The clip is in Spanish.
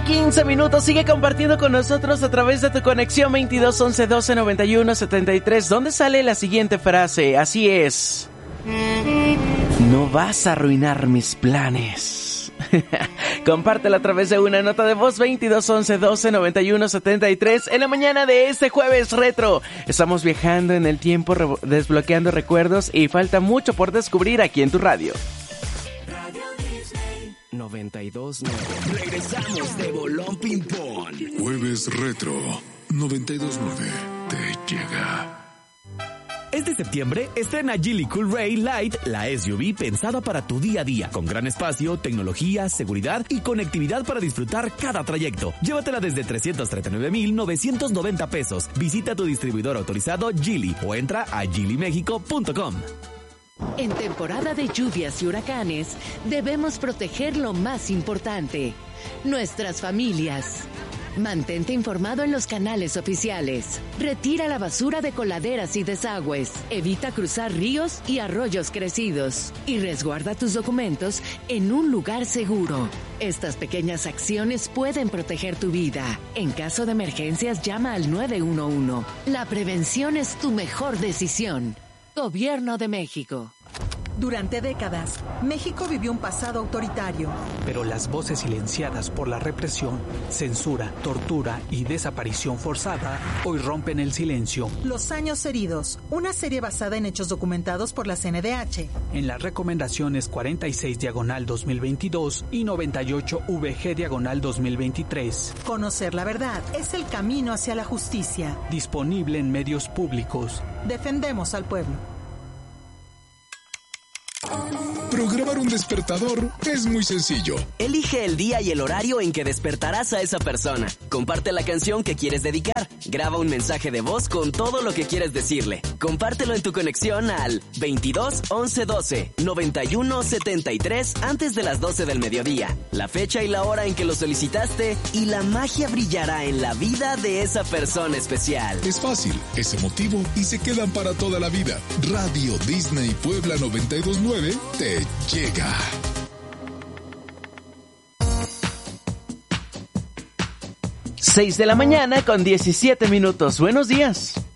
15 minutos. Sigue compartiendo con nosotros a través de tu conexión 22 11 12 91 73, donde sale la siguiente frase. Así es: no vas a arruinar mis planes. Compártela a través de una nota de voz 22 11 12 91 73 en la mañana de este jueves retro. Estamos viajando en el tiempo, desbloqueando recuerdos y falta mucho por descubrir aquí en tu radio. 92.9. Regresamos de Bolón Ping Pong. Jueves retro 92.9 te llega. Este septiembre estrena Geely Cool Ray Light, la SUV pensada para tu día a día, con gran espacio, tecnología, seguridad y conectividad para disfrutar cada trayecto. Llévatela desde 339,990 pesos. Visita tu distribuidor autorizado Geely o entra a geelymexico.com. En temporada de lluvias y huracanes, debemos proteger lo más importante: nuestras familias. Mantente informado en los canales oficiales. Retira la basura de coladeras y desagües. Evita cruzar ríos y arroyos crecidos. Y resguarda tus documentos en un lugar seguro. Estas pequeñas acciones pueden proteger tu vida. En caso de emergencias, llama al 911. La prevención es tu mejor decisión. Gobierno de México. Durante décadas, México vivió un pasado autoritario. Pero las voces silenciadas por la represión, censura, tortura y desaparición forzada hoy rompen el silencio. Los años heridos, una serie basada en hechos documentados por la CNDH. En las recomendaciones 46/2022 y 98/VG/2023. Conocer la verdad es el camino hacia la justicia. Disponible en medios públicos. Defendemos al pueblo. Programar un despertador es muy sencillo. Elige el día y el horario en que despertarás a esa persona. Comparte la canción que quieres dedicar. Graba un mensaje de voz con todo lo que quieres decirle. Compártelo en tu conexión al 22 11 12 91 73 antes de las 12 del mediodía. La fecha y la hora en que lo solicitaste y la magia brillará en la vida de esa persona especial. Es fácil, es emotivo y se quedan para toda la vida. Radio Disney Puebla 92.9 te llega. 6 de la mañana con 17 minutos. Buenos días.